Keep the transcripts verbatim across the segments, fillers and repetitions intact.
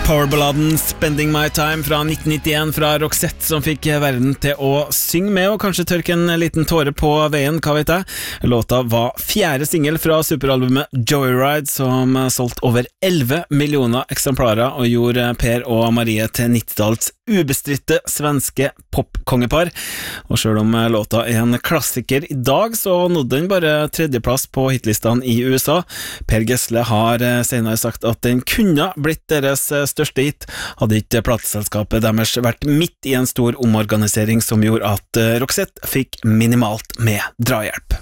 Powerballaden Spending My Time fra nitten nittien fra Roxette som fikk verden til å synge med og kanskje tørke en liten tåre på veien, hva vet jeg. Låta var fjerde single fra superalbumet Joyride som solgte over elleve millioner eksemplarer og gjorde Per og Marie til nittitallets ubestritte svenske popkongepar. Og selv om låta er en klassiker i dag, så nådde den bare tredjeplass på hitlistene i U S A. Per Gessle har senere sagt at den kunne blitt deres største hit, hadde ikke plateselskapet deres vært midt i en stor omorganisering som gjorde at Roxette fikk minimalt med drahjelp.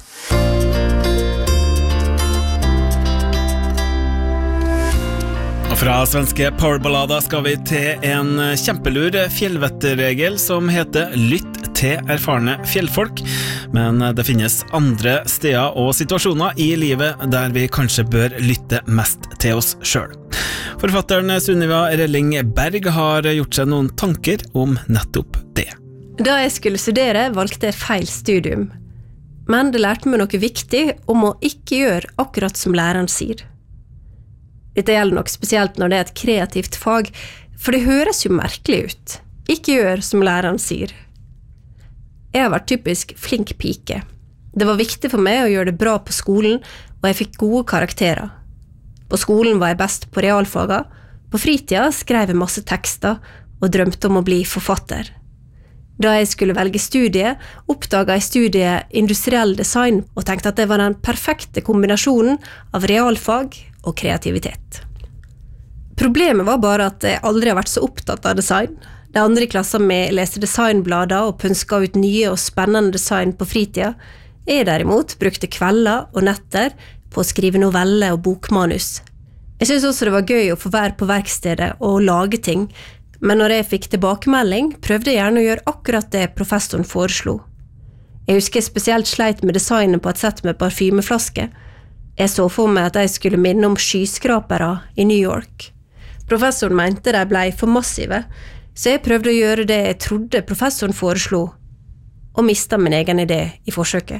Fra svenske powerballader skal vi til en kjempelur fjellvetterregel som heter lytt til erfarne fjellfolk, men det finnes andre steder og situasjoner i livet der vi kanskje bør lytte mest til oss selv. Forfatteren Sunniva Relling Berg har gjort seg noen tanker om nettopp det. Da jeg skulle studere, valgte jeg feil studium. Men det lærte meg noe viktig om å ikke gjøre akkurat som læreren sier. Dette gjelder nok spesielt når det er et kreativt fag, for det høres jo merkelig ut. Ikke gjør som læreren sier. Jeg har vært typisk flink pike. Det var viktig for meg å gjøre det bra på skolen, og jeg fikk gode karakterer. På skolen var jeg best på realfaga, på fritida skrev jeg masse tekster og drømte om å bli forfatter. Da jeg skulle velge studie, oppdaget jeg studiet industriell design og tenkte at det var den perfekte kombinasjonen av realfag og kreativitet. Problemet var bare at jeg aldri har vært så opptatt av design. De andre i klassen med leste designblader og pønsket ut nye og spennende design på fritida. Jeg derimot brukte kvelder og netter på å skrive noveller og bokmanus. Jeg synes også det var gøy å få være på verkstedet og lage ting, men når jeg fikk tilbakemelding, prøvde jeg gjerne å gjøre akkurat det professoren foreslo. Jeg husker jeg spesielt sleit med designet på et sett med parfymeflaske. Jeg så for meg at jeg skulle minne om skyskrapere i New York. Professoren mente de ble for massive, så jeg prøvde å gjøre det jeg trodde professoren foreslo, og mistet min egen idé i forsøket.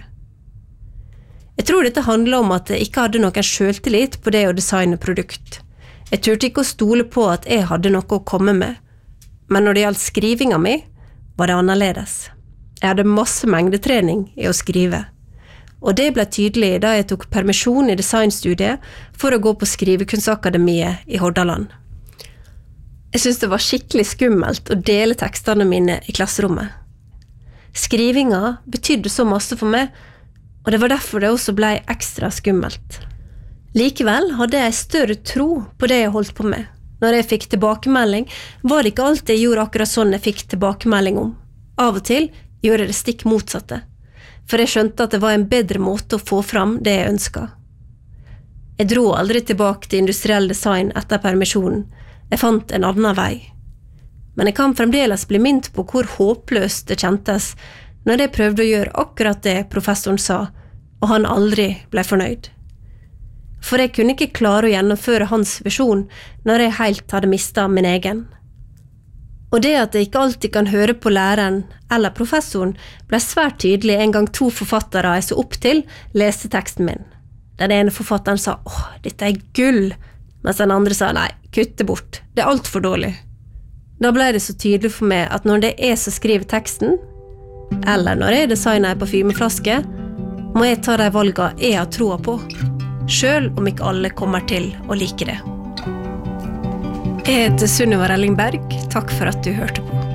Jeg tror dette handler om at jeg ikke hadde noen selvtillit på det å designe produkt. Jeg turte ikke å stole på at jeg hadde noe å komme med, men når det gjaldt skrivinga mi, var det annerledes. Jeg hadde masse mengdetrening i å skrive. Og det ble tydelig da jeg tok permisjon i designstudiet for å gå på Skrivekunstakademiet i Hordaland. Jeg synes det var skikkelig skummelt å dele tekstene mine i klasserommet. Skrivinga betydde så masse for meg, og det var derfor det også ble ekstra skummelt. Likevel hadde jeg større tro på det jeg holdt på med. Når jeg fikk tilbakemelding, var det ikke alt jeg gjorde akkurat sånn jeg fikk tilbakemelding om. Av og til gjorde jeg det stikk motsatte. For jeg skjønte at det var en bedre måte å få fram det jeg ønsket. Jeg dro aldri tilbake til industriell design etter permisjonen. Jeg fant en annen vei. Men jeg kan fremdeles bli minnet på hvor håpløst det kjentes når jeg prøvde å gjøre akkurat det professoren sa, og han aldri ble fornøyd. For jeg kunne ikke klare å gjennomføre hans visjon når jeg helt hadde mistet min egen. Og det at jeg ikke alltid kan høre på læreren eller professoren ble svært tydelig en gang to forfattere jeg så opp til leste teksten min. Den ene forfatteren sa, åh, dette er gull, mens den andre sa, nei, kutt det bort, det er alt for dårlig. Da ble det så tydelig for meg at når det er som skriver teksten, eller når jeg designer en parfymeflaske, må jeg ta de valgene jeg har troa på, selv om ikke alle kommer til å like det. Jeg heter Sunniva Relling Berg, takk for at du hørte på.